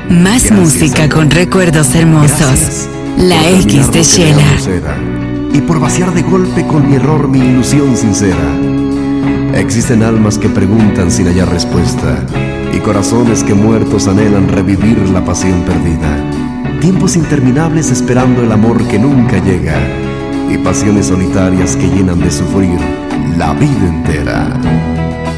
Más Gracias, música Señor. con recuerdos hermosos. Gracias La por X de terminar lo que Shela. dejamos era, y por vaciar de golpe con mi error mi ilusión sincera. Existen almas que preguntan sin hallar respuesta, y corazones que muertos anhelan revivir la pasión perdida. Tiempos interminables esperando el amor que nunca llega, y pasiones solitarias que llenan de sufrir la vida entera.